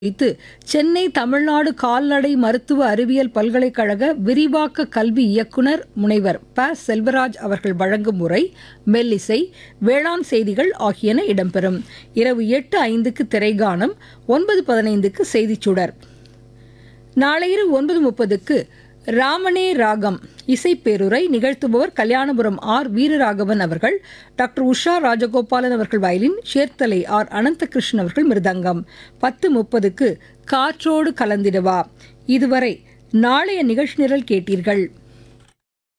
வைத்து சென்னை தமிழ்நாடு கால்நடை மருத்துவ அறிவியல் பல்கலைக்கழக விரிவாக்க கல்வி இயக்குனர் முனைவர் ப செல்வராஜ் அவர்கள் வழங்கும் உரை, மெல்லிசை, வேளாண் செய்திகள் ஆகியன இடம்பெறும். இரவு 8:05க்கு திரைகானம், 9:15க்கு செய்திச்சுடர். நாளை இரவு 9:30க்கு ராமனே ராகம் இசைப்பேருரை நிகழ்த்துபவர் கல்யாணபுரம் ஆர் வீரராகவன் அவர்கள். டாக்டர் உஷா ராஜகோபாலன் அவர்கள் வயலின், சேர்த்தலை ஆர் அனந்தகிருஷ்ணன் அவர்கள் மிருதங்கம். 10:30க்கு காற்றோடு கலந்திடவா. இதுவரை நாளைய நிகழ்ச்சி நிரல் கேட்டீர்கள்.